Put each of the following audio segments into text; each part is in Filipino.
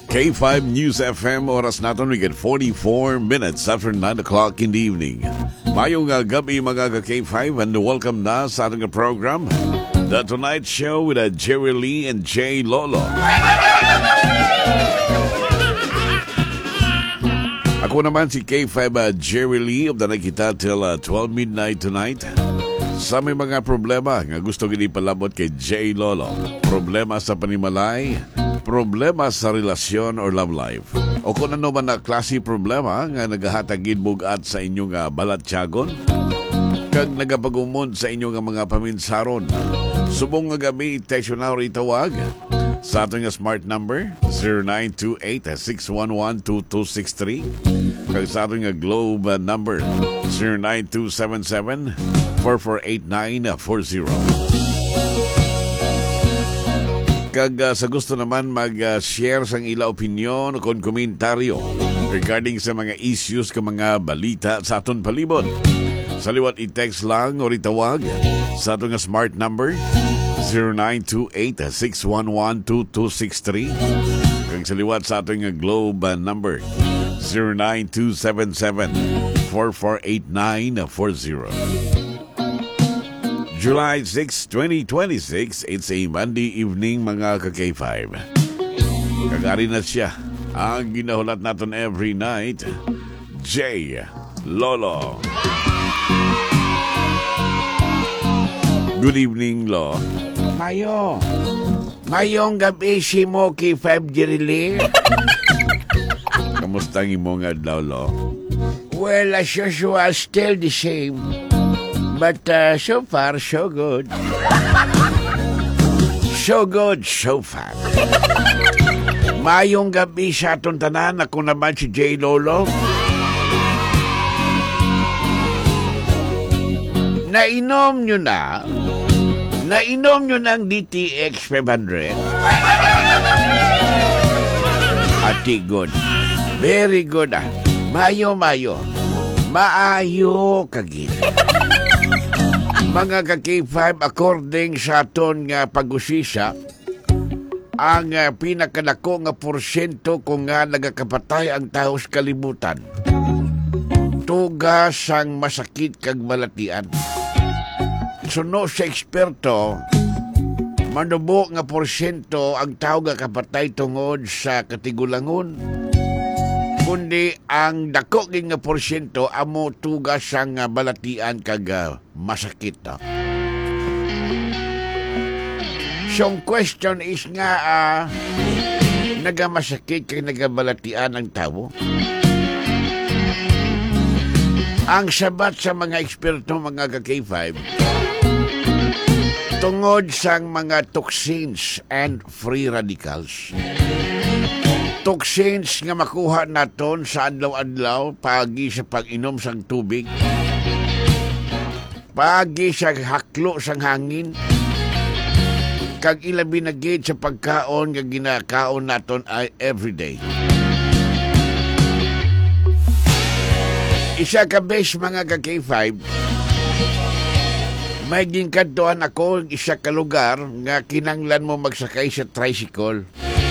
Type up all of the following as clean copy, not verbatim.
K5 News FM, oras natin we get 44 minutes after 9 o'clock in the evening. Mayong gabi mga ka-K5 and welcome na sa ating program, The Tonight Show with Jerry Lee and Jay Lolo. Ako naman si K5 Jerry Lee of the Nakita till 12 midnight tonight. Sa may mga problema nga gusto ginipalabot kay Jay Lolo, problema sa panimalay, problema sa relasyon or love life, o kung ano man na klase problema nga nagahatagid bugat sa inyong balatyagon kag nagapagumon sa inyong mga paminsaron, subong nga gabi text na rin tawag sa ating smart number 0928-611-2263 kag sa ating globe number 09277-448940. Kag sa gusto naman mag-share sang ila opinion o komentaryo regarding sa mga issues ka mga balita sa aton palibot, sa liwat i-text lang o ritawag sa atong smart number 0928-611-2263 kag sa liwat sa atong globe number 09277-448940. July 6, 2026, it's a Monday evening mga ka-K5. Kagari na siya ang ginahulat natin every night, Jay Lolo. Good evening, Lo. Mayong gabi si mo K5 Jerry. Kamusta ang imong adlaw, Lo? Well, as usual, still the same. But so far, so good. So good, so far. Mayong gabi sa atong tanan. Ako naman si Jay Lolo. Nainom nyo na ang DTX 500. Ati good. Very good. Mayo. Maayo kagit. Mga ka-K5, according sa aton nga pag-usisa, ang pinakadako nga porsyento kung nga nagakapatay ang tao sa kalibutan, tugas ang masakit kag malatian. Suno sa eksperto, manubo nga porsyento ang tao nga kapatay tungod sa katigulangon, kundi ang dako nga porsyento amo tugas ang balatian kag masakit. So ang question is nga nagamasakit kag nagabalatian ang tao. Ang sabat sa mga eksperto mga ka-K5, tungod sang mga toxins and free radicals. Toxins nga makuha naton sa adlaw-adlaw pagi sa pag-inom sang tubig, pagi sa haklo sang hangin, kag ilabi na gid sa pagkaon nga ginakaon naton ay everyday. Isa ka bes mga ka-K5, may gingkadtuan ako isa ka lugar nga kinanglan mo magsakay sa tricycle.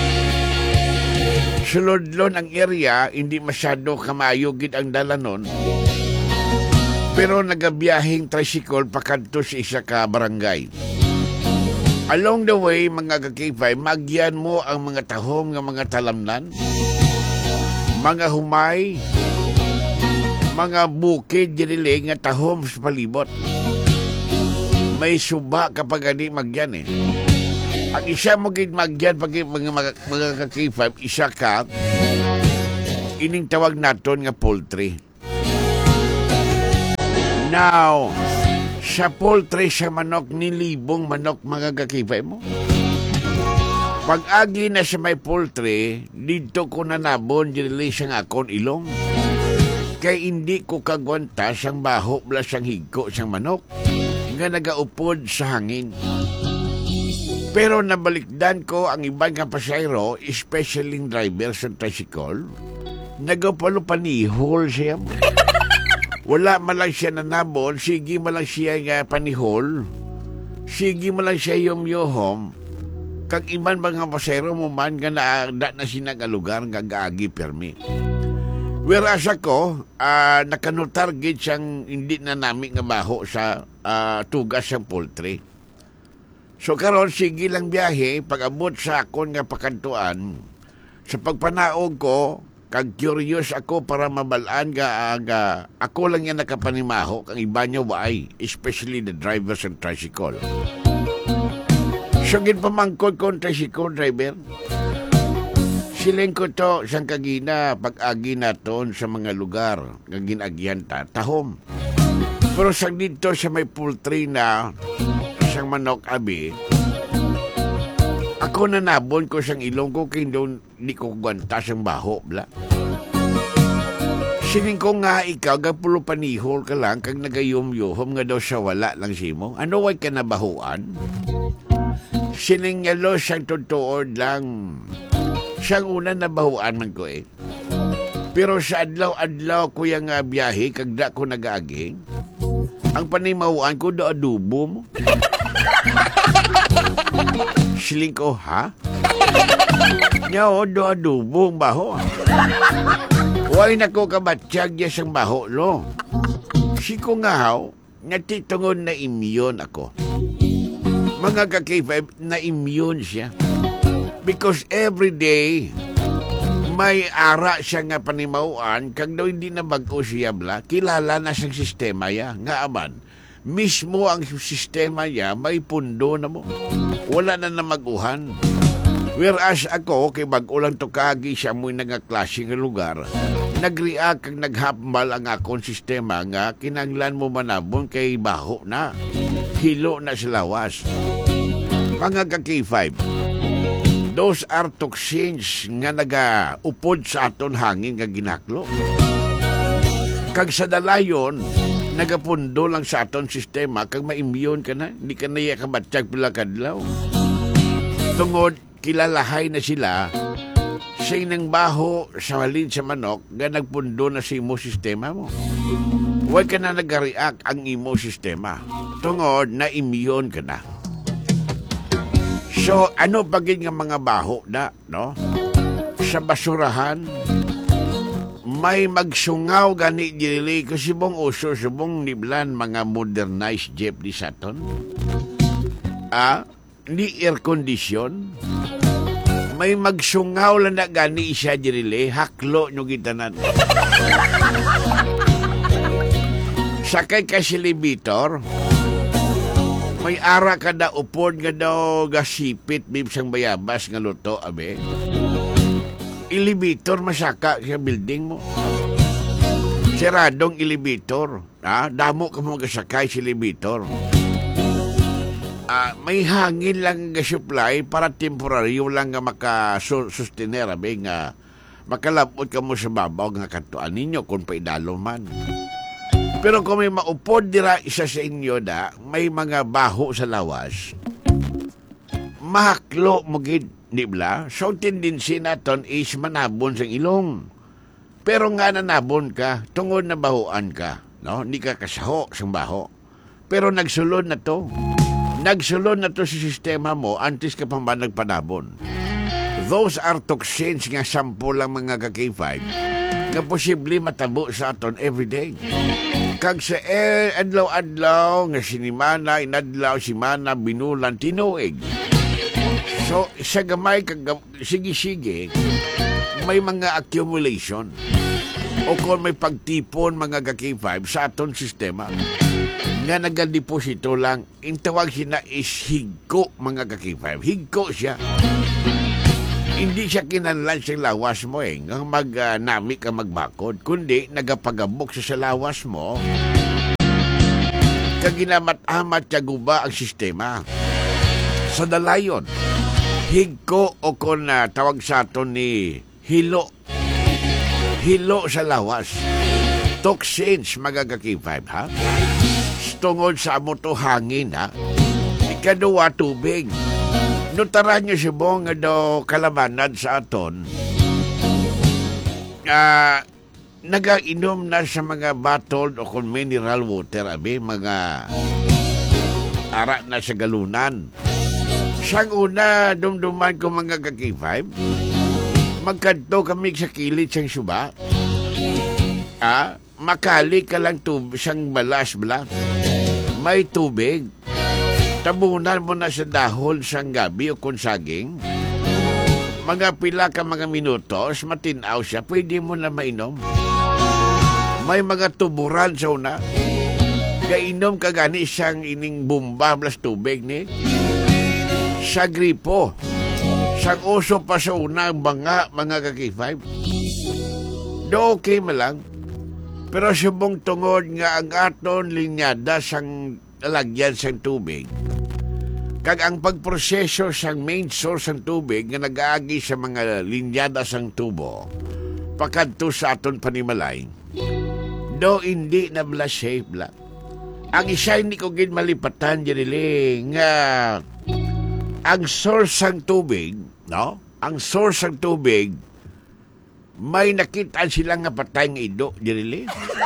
Sulodlon ang area, hindi masyado kamayo gid ang dalanon. Pero nagabiyahing tricycle pakadto sa isa ka barangay. Along the way, mga ka-K5, magyan mo ang mga tahom nga mga talamnan, mga humay, mga bukid diriling nga tahom sa palibot. May suba kapag ani magyan Ang isa mo gid magyan pag mga ka-K5, isa ka ining tawag naton nga poultry. Now, sa poultry sa manok, nilibong manok mga ka-K5 mo. Pag-agi na sa may poultry, dito ko nanabon dili siyang akon ilong. Kay hindi ko kagwanta siyang baho bla siyang higko siyang manok nga nagaupod sa hangin. Pero nabalikdan ko ang ibang nga pasayro, especially driver sa tricycle, nagapalo panihol siya. Wala man lang siya nanabon, sige man lang siya nga panihol, sige man lang siya yum-yuhom, Kag iban mga pasero mo man nga na sinagalugar nga gaagi permi. Whereas ako, nakanutarget siyang hindi na namin nga baho sa tugas siyang poultry. So karon sige lang biyahe, pag-abot sa akon nga pakantuan, sa pagpanaog ko, kag curious ako para mabalaan nga ako lang yan nakapanimaho, kang iba niya waay, especially the drivers and tricycle. So ginpamangkod ko ang tricycle driver. Siling ko to siyang kagina pag-agi naton sa mga lugar nga ginagyan tahom. Pero sa dito sa may poultry na siyang manok abi, ako nanabon ko siyang ilong ko kay doon di ko gwanta siyang baho bla. Siling ko nga ikaw gapulo panihol ka lang kag nagayom-yuhom nga daw siya wala lang simo. Ano way ka nabahuan? Siling yalo siyang tutuod lang. Siyang una nabahuan man ko eh. Pero sa adlaw-adlaw ko yung biyahe, kagda ko nag-aging, ang panimahuan ko do adobo mo. Siling ko, ha? Nyaw, do adobo ang baho. Huwag na ko kabatsyag niya siyang baho, lo. Siko nga haw, natitungon na immune ako. Mga ka-K5, na-immune siya. Because every day, may ara siya nga panimauan, kag daw hindi na bago siya bla, kilala na siyang sistema ya. Nga aman, mismo ang sistema niya, may pundo na mo. Wala na maguhan. Whereas ako, kay bago lang to kagi siya mo'y nagaklase nga lugar, nag-react kag naghapmal ang akong sistema nga, kinanglan mo manabon kay baho na. Hilo na sa lawas. Mga ka-K5, those are toxins nga nagaupod sa aton hangin nga ginaklo. Kag sa dalayon, nagapundo lang sa aton sistema, kag ma-immune ka na, hindi ka na kabatsyag pila kadlaw. Tungod, kilalahay na sila, sa inang baho sa halin sa manok, nga nagpundo na sa imo sistema mo. Huwag ka na nag-react ang imo sistema. Tungod, na-immune ka na. So, ano bagay nga mga baho na, no? Sa basurahan, may magsungaw gani dili kasi bong uso subong niblan mga modernized jeep di saton. Ni air condition. May magsungaw lang na gani siya dili, haklo nyo gitanan. Sakay ka si elevator, may ara ka da upod nga daw gasipit bibsang bayabas nga luto abe. Elevator masaka sa building mo. Seradong elevator, damo ka mo gasakay si elevator. May hangin lang nga supply para temporary lang nga makasustenera abe nga makalabot ka mo sa babaw nga katuan ninyo kung paidalo man. Pero kung may maupod dira isa sa inyo da, may mga baho sa lawas, mahaklo mo gid, di ba? So, tendency naton is manabon sa ilong. Pero nga nanabon ka, tungod na bahoan ka, no? Hindi ka kasaho sa baho. Pero nagsulod na to. Nagsulod na to sa sistema mo, antes ka pa ba nagpanabon. Those are toxins nga sample lang mga ka-K5 nga posible matabo sa aton everyday. Kag sa adlaw-adlaw nga sinimana, inadlaw, simana, binulan, tinuig. So, sa gamay, sige-sige, may mga accumulation. O kung may pagtipon mga ka-K5 sa aton sistema, nga nagadeposito lang, intawag siya na is higko mga ka-K5. Higko siya. Hindi siya kinanlan sa lawas mo nga mag-nami ka magbakod, kundi nagapagabok sa lawas mo, kaginamat-amat siya guba ang sistema. Sa dalayon, higko o kung tawag sa aton ni hilo. Hilo sa lawas. Toxins, magagaki-5, ha? Tungod sa amo to hangin, ha? Ikaduwa, tubig. Nutaran nyo si Bong nga daw kalabanan sa aton. Nagainom na sa mga bottled o kung mineral water, mga ara na sa galunan. Siyang una, dumduman ko mga ka-K5. Magkanto kami sa kilid siyang suba. Makali ka lang siyang balas-bala. May tubig. Tabunan mo na sa dahon siyang gabi o kung saging. Mga pila ka mga minutos, matinaw siya, pwede mo na mainom. May mga tuburan sa una. Kainom ka gani siyang ining bomba plus tubig ni. Sa gripo. Sa uso pa sa una, mga ka-K5. Do okay mo lang. Pero subong tungod nga ang aton linyada sang lalagyan sang tubig. Kag ang pagproseso sang main source sang tubig nga nag-aagi sa mga linyada sang tubo, pakadto sa aton panimalay, do hindi na bla safe bla. Ang isa hindi ko gid malipatan diri nga ang source sang tubig, no? Ang source sang tubig, may nakita sila nga patay nga ido, diri.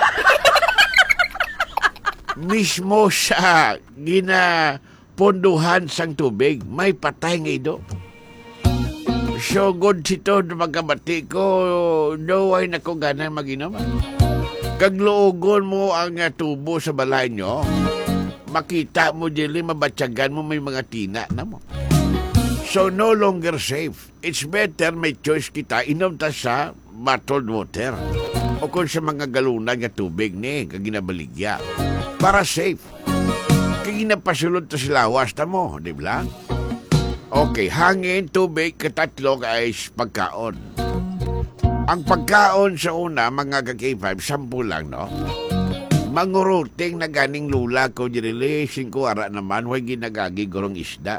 Mismo sa ginaponduhan sang tubig, may patay nga ido. So, good sito na magkabati ko, no ay nako ganang mag-inom. Kagluogon mo ang tubo sa balay nyo, makita mo dili, mabatsagan mo may mga tina na mo. So, no longer safe. It's better may choice kita, inom ta sa bottled water. O kung sa mga galunan nga tubig ni, kaginabaligya. Para safe. Kaginapasulod ta sa lawas ta mo, di ba? Okay, hangin, tubig, katatlo ay pagkaon. Ang pagkaon sa una, mga ka-K5, 10 lang, no? Manguruting na ganing lula ko, dirili, 5 ara naman, huwag ginagagi gurong isda.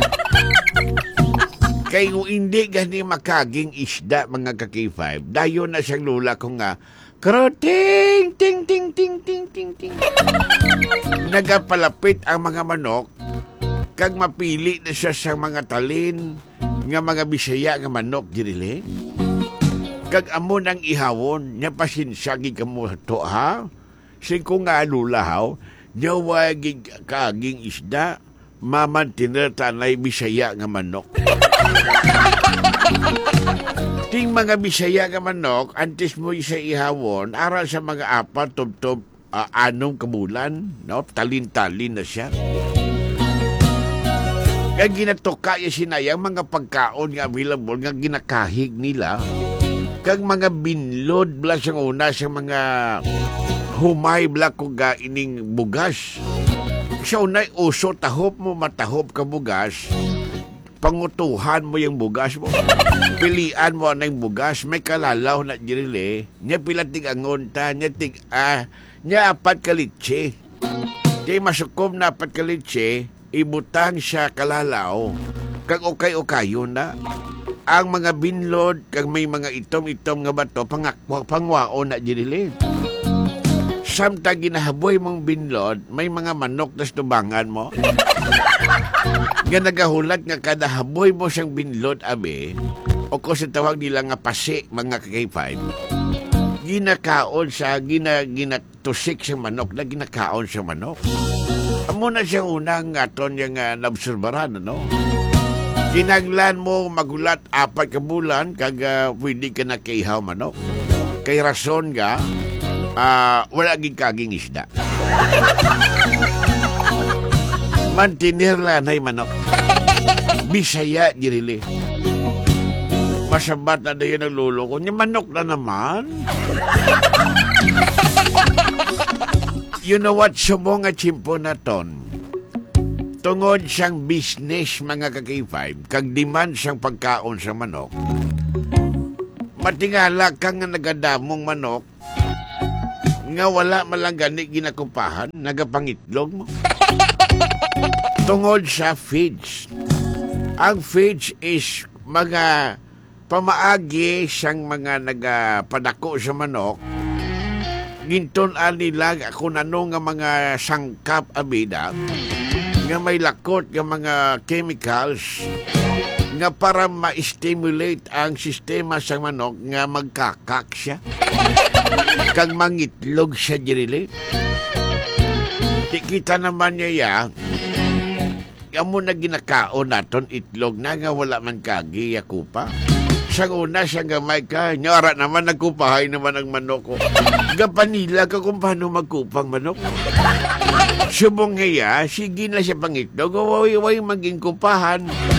Kaya kung hindi gani makaging isda, mga ka-K5, dayon na siyang lula ko nga, karoting, ting, ting, ting, ting, ting, ting. Nagapalapit ang mga manok, kag mapili na siya sa mga talin, nga mga Bisaya nga manok, dirili. Kag amo nang ihawon, nya pasinsagi ka mo to, ha? Singko nga lulahaw, nya wagig kaging isda, mamantiner tanay Bisaya nga manok. Ting mga Bisaya nga manok, antes mo isa ihawon, aral sa mga 4, tub-tub, 6 kabulan, no? Talin-talin na siya. Kaya ginatoka yung sinayang mga pagkaon nga available nga ginakahig nila. Kag mga binlod bla siyang una sa mga humay bla ko ga ining bugas. Sa unay uso, tahop mo matahop ka bugas, pangutuhan mo yung bugas mo. Pilian mo na yung bugas, may kalalaw na dirili, niya pilatig angonta, niya 4 kalitse. Di masukom na 4 kalitse, ibutang siya kalalaw, kag okay-okayo na. Ang mga binlod, kag may mga itom-itom nga bato, pangwao na dirili. Samtang ginahaboy mong binlod, may mga manok na tubangan mo. Nga nagahulat nga kada haboy mo siyang binlod, abe, o kung sa tawag nila nga pasi, mga ka-K5, ginakaon sa, ginatusik sa manok, na ginakaon sa manok. Amo na siyang unang aton yung nabsurbaran, ano? Kinaglan mo magulat 4 ka bulan, kag pwede ka na kaihaw manok. Kay rason nga, wala kaging isda. Mantinir lanay manok. Bisaya, dirili. Masabat na dayo ng lolo ko. Niya manok na naman. You know what? Subong nga chimpo na ton. Tungod siyang business, mga ka-K5, kag demand siyang pagkaon sa manok. Matingala kang nga nagadamong manok, nga wala malang gani ginakupahan, nagapangitlog mo. Tungod sa feeds. Ang feeds is mga pamaagi siyang mga nagapadako sa manok. Gintunan nila kung ano nga mga sangkap abida, nga may lakot nga mga chemicals nga para ma-stimulate ang sistema sa manok nga magkakak siya. Kag mangitlog siya dirili. Kita naman niya amo na ginakaon naton itlog na nga wala man kagi yakupa. Sa una siyang gamay ka, nyara naman nagkupahay naman ang manok ko. Gapanila ka kung paano magkupang manok. Subong ngaya, sige na siya pangitlog, way maging kupahan.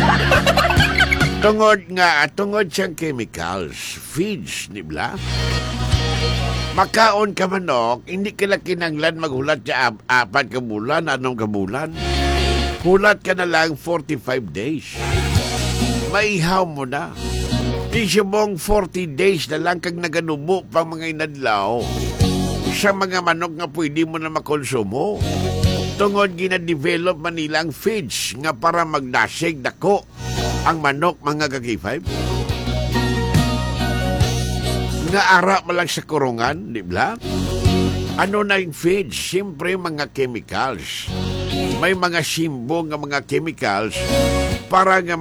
Tungod siyang chemicals, feeds, di ba? Makaon ka manok, hindi ka lang kinanglan maghulat sa 4 ka bulan, 6 ka bulan. Hulat ka na lang 45 days. Maihaw mo na. Di subong 40 days na lang kag naganubo pang mga inadlaw sa mga manok nga pwede mo na makonsumo. Tungod gina-develop man nilang feeds nga para magdasig dako ang manok mga kakifay. Nga ara mo lang sa kurungan, di ba? Ano na yung feeds? Siyempre mga chemicals. May mga simbo nga mga chemicals para nga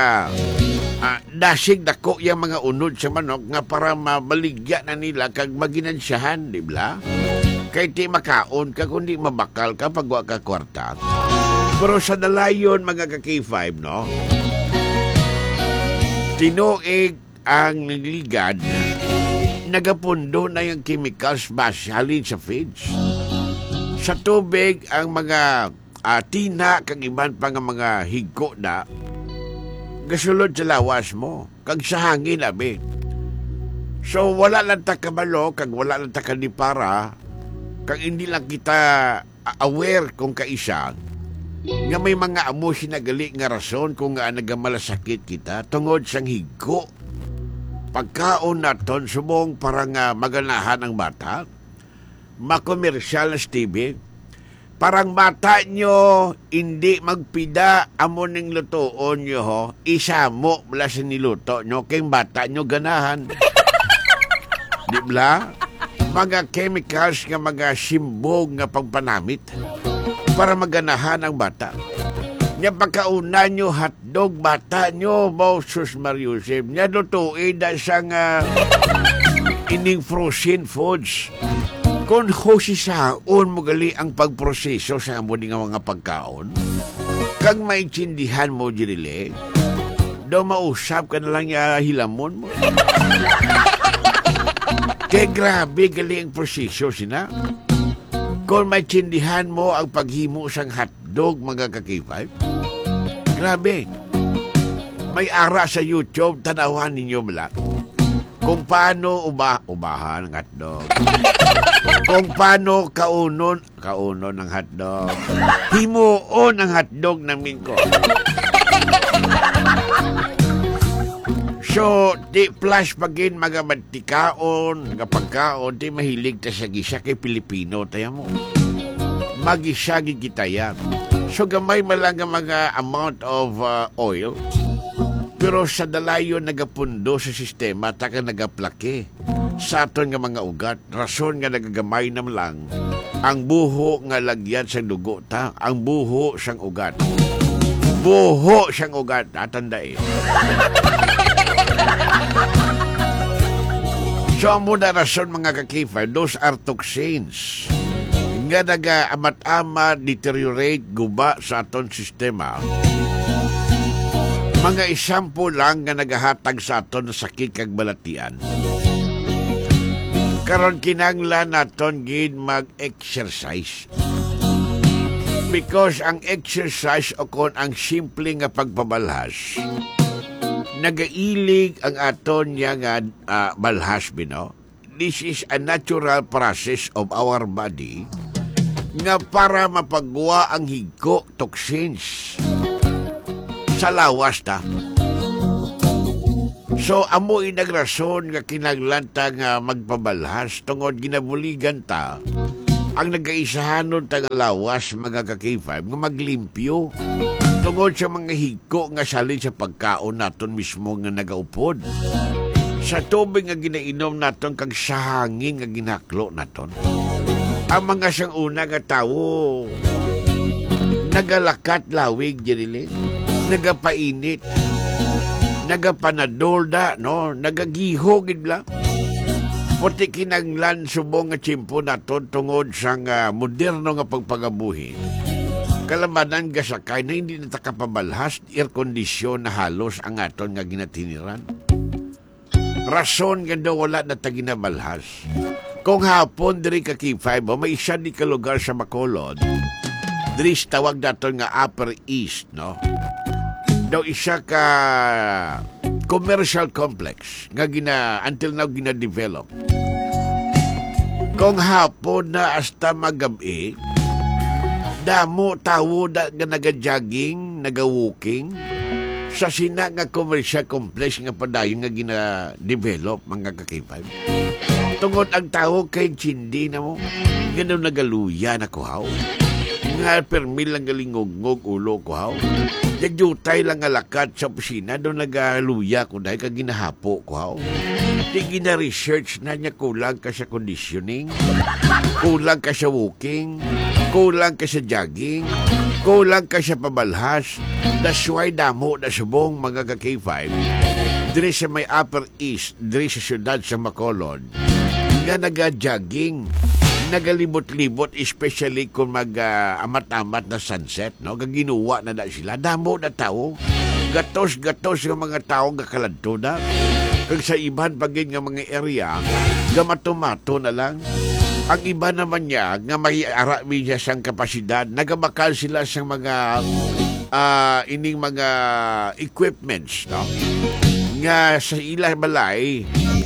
dasig dako yung mga unod sa manok nga para mabaligya na nila kag maginansyahan, di ba? Kay ti makaon ka kundi mabakal ka pag wa ka kwarta. Pero sa dalayon mga ka-K5, no? Tinuig ang ligad, nagapundo na yung chemicals basalin sa feeds. Sa tubig ang mga tina kag iban pa nga mga higko na gasulod sa lawas mo, kag sa hangin abi. So wala lang ta kabalo, kag wala lang ta kanipara, kag hindi lang kita aware kung kaisa nga may mga amo sinagali nga rason kung nga nagamalasakit kita tungod sang higko. Pagkaon naton subong para nga maganahan ang bata, makomersyal na TV. Parang mata nyo, hindi magpida amo ning lutoon nyo ho, isamo mula sa niluto nyo, kayong bata nyo ganahan. Di ba? Mga chemicals nga mga simbog nga pagpanamit para maganahan ang bata. Nya pagkauna nyo hotdog, bata nyo, Moses Mariusip, nya lutuin na siyang ining frozen foods. Kung hosi saon mo gali ang pagproseso sa amo nga mga pagkaon, kag maintindihan mo dirile, daw mausap ka na lang hilamon mo. Kaya grabe gali ang proseso sina. Kung maintindihan mo ang paghimo sang hotdog mga kakipay, grabe. May ara sa YouTube, tanawan ninyo malak. Kung paano ubahan ng hotdog. Kung paano kaunon ng hotdog. Himuon ang hotdog namin ko. So, di flash pagin mga mantikaon, nga pagkaon, di mahilig ta sa gisa kay Pilipino, tayo mo. Magisagi kita yan. So, gamay malanga mga amount of oil. Pero sa dalayon nagapundo sa sistema, taka nagaplake sa aton nga mga ugat. Rason nga nagagamay nam lang ang buho nga lagyan sa dugo ta, ang buho sang ugat. Buho sang ugat, atandai. So ang muna rason mga kakifar, those are toxins nga naga-amat-amat, deteriorate, guba sa aton sistema. Mga isampo lang nga nagahatag sa aton na sakit kag balatian. Karon kinanglan naton gid mag-exercise. Because ang exercise o kon ang simple nga pagpabalhas, nagailig ang aton nga balhas bino. This is a natural process of our body nga para mapagwa ang higko toxins sa lawas ta. So amo inagrason nga kinaglanta nga magpabalhas tungod ginabuligan ta ang nagaisahanon ta nga lawas mga kakifay nga maglimpyo tungod sa mga higko nga salin sa pagkaon naton mismo nga nagaupod sa tubig nga ginainom naton kag sa hangin nga ginaklo naton. Ang mga siyang una nga tawo nagalakat lawig diri, nagapainit, nagapanadolda, no? Nagagihogid lang. Puti kinanglan subong nga tsimpo naton tungod sa moderno nga pagpagabuhi. Kalamanan gasakay na hindi natakapabalhas, air condition na halos ang aton nga ginatiniran. Rason nga daw wala na taginabalhas. Kung hapon diri ka K5, may isa di ka lugar sa Bacolod. Diri tawag daton nga Upper East, no? Daw isa ka commercial complex nga until now gina-develop. Kung hapon na hasta magabi, damo tawo nga naga-jogging, naga-walking sa sina nga commercial complex nga padayon nga gina-develop mga ka-K5. Tungod ang tao kay Chindi na mo, gano'n nagaluya na kuhaw. Nga permil lang galingog-ngog ulo kuhaw. Jajutay lang alakat sa opisina, doon nagaluya ko dahil kaginahapo kuhaw. Di gina-research na niya kulang ka sa conditioning, kulang ka sa walking, kulang ka sa jogging, kulang ka sa pabalhas. That's why damo na subong mga ka-K5 diri sa may Upper East, diri sa syudad sa Bacolod, nga naga-jogging, nagalibot-libot, especially kung mag-amat-amat na sunset, no? Gaginuwa na sila. Damo na tao. Gatos-gatos ng mga tao gakaladto na. Kag sa iban pagin nga mga area, gamatomato na lang. Ang iba naman niya, nga may arami niya siyang kapasidad, nagabakal sila sa mga ining mga equipments, no? Nga sa ilang balay,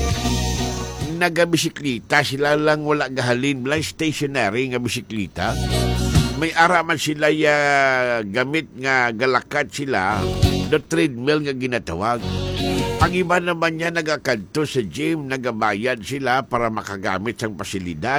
nagabisiklita, sila lang wala gahalin, wala stationary nga bisiklita. May araman sila gamit nga galakat sila, the treadmill nga ginatawag. Ang iba naman niya nagakadto sa gym, nagabayad sila para makagamit sang pasilidad.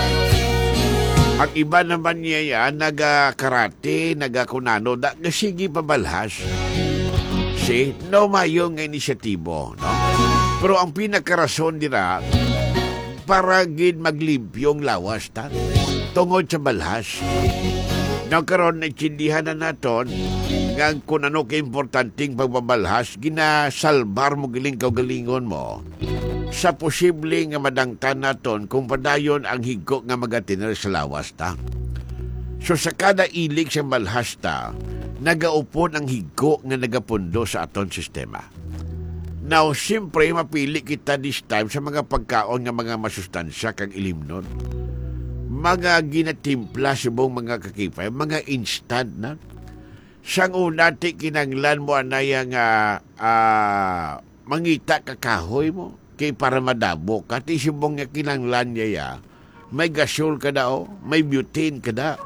Ang iba naman niya nagakarate, nagakunano, sige pabalhas. See, no mayo nga inisyatibo, no? Pero ang pinakarason nila, para gid maglimpyong lawas ta, tungod sa balhas. Nagkaroon na itsindihan na naton, nga kung ano ka-importanting pagbabalhas, ginasalbar mo giling kaugalingon mo. Sa posible nga madangtan naton, kung padayon ang higko nga magatiner sa lawas ta. So sa kada ilig sa balhas ta, nagaupon ang higko nga nagapundo sa aton sistema. Now, siyempre, mapili kita this time sa mga pagkaon nga mga masustansya kang ilimnon. Mga ginatimpla subong mga kakipay, mga instant na. Siyang unati kinanglan mo anayang mangita kakahoy mo kay para madabo ka. Ti subong nga kinanglan niya may gasol ka da may butane ka da.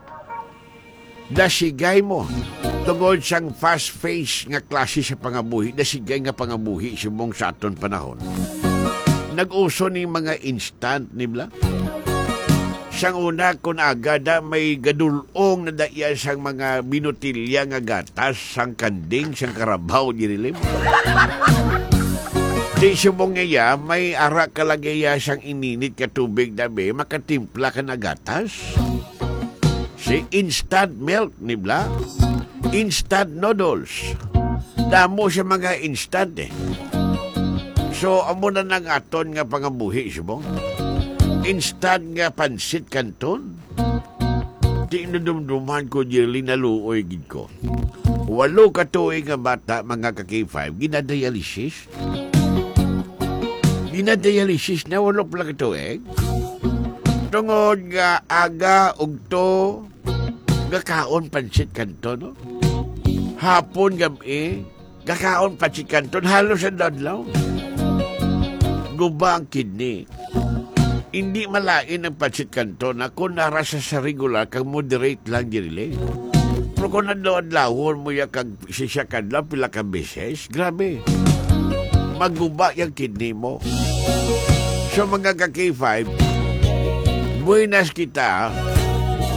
Dasigay mo. Tungod siyang fast-paced nga klase sa pangabuhi, dasigay nga pangabuhi subong sa aton panahon. Nag-uso ni mga instant, nibla? Siyang una, kung agada, may gadulong na daya siyang mga binutilya nga gatas, sang kanding, sang karabaw, dirilim. Di subong nga may arak kalagaya siyang ininit ka tubig dabi, makatimpla ka na gatas. Si instant milk, nibla? Instant noodles. Damo sa mga instant So, amo na nang aton nga pangabuhi, subong. Instant nga pansit kanton. Di nadumduman ko jili na luoy gid ko. 8 katuig nga bata, mga ka-K5, ginadialysis. Ginadialysis na 8 pala katuig. Tungod nga aga ugto gakaon pansit kanton, no? Hapon gabi gakaon pansit kanton, halos sa dadlaw. Guba ang kidney. Hindi malain ang pansit kanton na kung narasa sa regular kang moderate lang dirili. Pero kung nadlaw-adlawon mo kag sisyakan lang pila ka beses, grabe. Maguba yung kidney mo. So mga ka-K5, buenas kita,